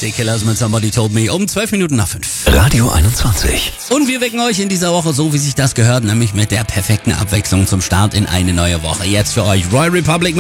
The Killers mit Somebody Told Me um 12 Minuten nach 5. Radio 21. Und wir wecken euch in dieser Woche so, wie sich das gehört, nämlich mit der perfekten Abwechslung zum Start in eine neue Woche. Jetzt für euch Royal Republic mit